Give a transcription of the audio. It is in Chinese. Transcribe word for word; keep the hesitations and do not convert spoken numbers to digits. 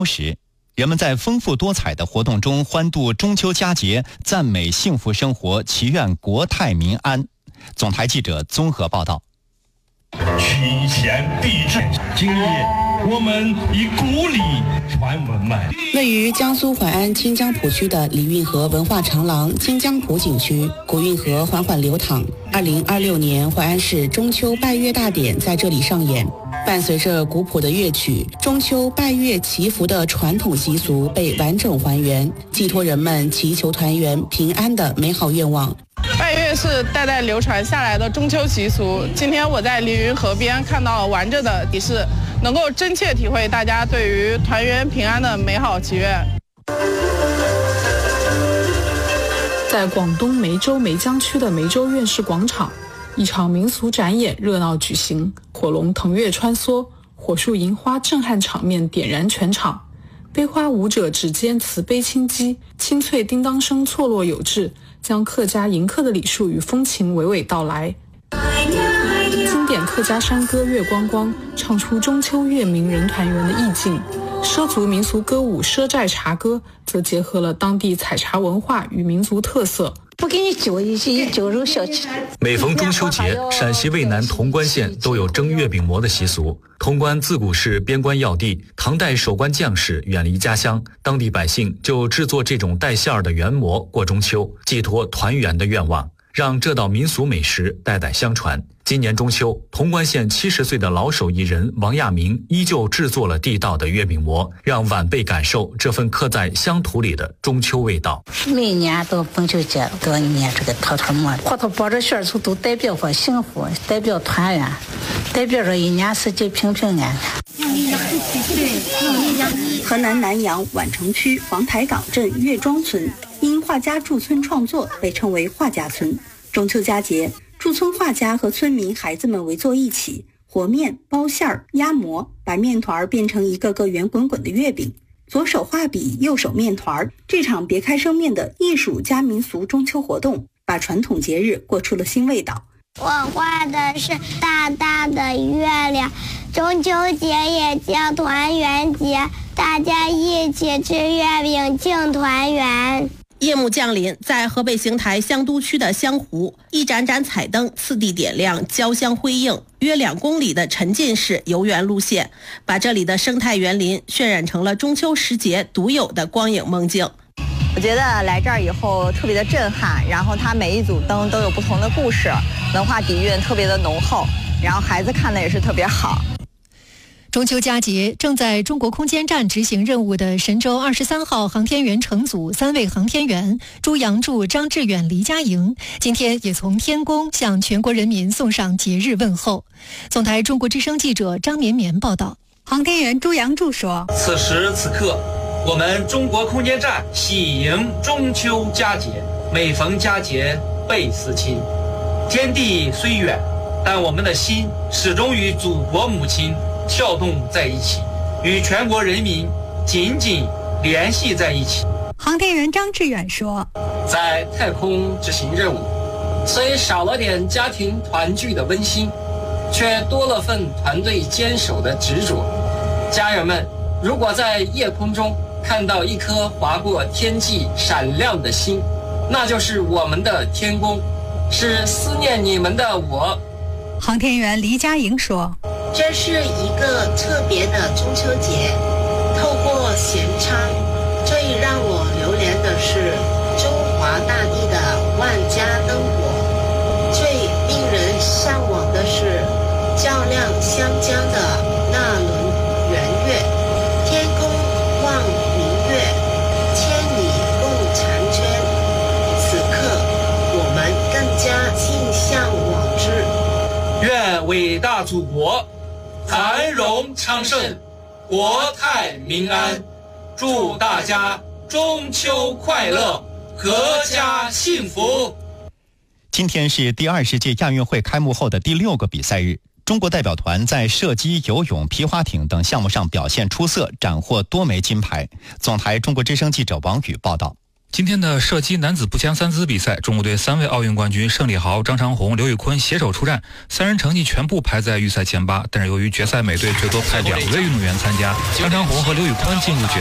时，人们在丰富多彩的活动中欢度中秋佳节，赞美幸福生活，祈愿国泰民安。总台记者综合报道。 群贤毕至，今日我们以古礼传文脉。 位于江苏淮安清江浦区的李运河文化长廊清江浦景区，古运河缓缓流淌。二零二六年淮安市中秋拜月大典在这里上演，伴随着古朴的乐曲，中秋拜月祈福的传统习俗被完整还原，寄托人们祈求团圆平安的美好愿望。 拜月是代代流传下来的中秋习俗，今天我在李运河边看到完整的仪式，能够真切体会大家对于团圆平安的美好祈愿。 在广东梅州梅江区的梅州院士广场，一场民俗展演热闹举行，火龙腾跃穿梭，火树银花震撼场面点燃全场。悲花舞者指尖慈悲轻击，清脆叮当声错落有致，将客家迎客的礼数与风情娓娓道来。经典客家山歌《月光光》唱出中秋月明人团圆的意境，畲族民俗歌舞《畲寨茶歌》则结合了当地采茶文化与民族特色。 不给你揪一些揪肉小吃。 每逢中秋节，陕西渭南潼关县都有蒸月饼馍的习俗。潼关自古是边关要地，唐代守关将士远离家乡，当地百姓就制作这种带馅儿的圆馍过中秋，寄托团圆的愿望，让这道民俗美食代代相传。今年中秋，潼关县七十岁的老手艺人王亚明依旧制作了地道的月饼馍，让晚辈感受这份刻在乡土里的中秋味道。 每年到中秋节都捏这个套套馍，或头包着馅儿都代表着幸福，代表团圆，代表着一年四季平平安安。 河南南阳宛城区黄台岗镇岳庄村因画家驻村创作被称为画家村。中秋佳节，驻村画家和村民孩子们围坐一起，和面、包馅儿、压馍，把面团变成一个个圆滚滚的月饼。左手画笔，右手面团，这场别开生面的艺术加民俗中秋活动，把传统节日过出了新味道。 我画的是大大的月亮，中秋节也叫团圆节，大家一起吃月饼庆团圆。 夜幕降临，在河北邢台香都区的香湖，一盏盏彩灯次第点亮，交相辉映，约两公里的沉浸式游园路线，把这里的生态园林渲染成了中秋时节独有的光影梦境。 我觉得来这儿以后特别的震撼，然后它每一组灯都有不同的故事，文化底蕴特别的浓厚，然后孩子看的也是特别好。 中秋佳节，正在中国空间站执行任务的神舟二十三号航天员乘组三位航天员朱杨柱、张志远、黎佳莹，今天也从天宫向全国人民送上节日问候。总台中国之声记者张绵绵报道。 航天员朱杨柱说：“ 此时此刻，我们中国空间站喜迎中秋佳节，每逢佳节倍思亲。天地虽远，但我们的心始终与祖国母亲跳动在一起，与全国人民紧紧联系在一起。” 航天员张志远说：“ 在太空执行任务，虽少了点家庭团聚的温馨，却多了份团队坚守的执着。家人们，如果在夜空中看到一颗划过天际闪亮的星，那就是我们的天宫，是思念你们的我。” 航天员黎佳莹说：“ 这是一个特别的中秋节，透过弦唱，最让我流连的是中华大地的万家灯火，最令人向往的是较量湘江的那轮圆月。天宫望明月，千里共婵娟。此刻我们更加心向往之。 愿伟大祖国繁荣昌盛，国泰民安，祝大家中秋快乐，阖家幸福。 今天是第二十届亚运会开幕后的第六个比赛日，中国代表团在射击、游泳、皮划艇等项目上表现出色，斩获多枚金牌。总台中国之声记者王宇报道。 今天的射击男子步枪三姿比赛，中国队三位奥运冠军盛礼豪、张长虹、刘宇坤携手出战，三人成绩全部排在预赛前八，但是由于决赛每队最多派两位运动员参加，张长虹和刘宇坤进入决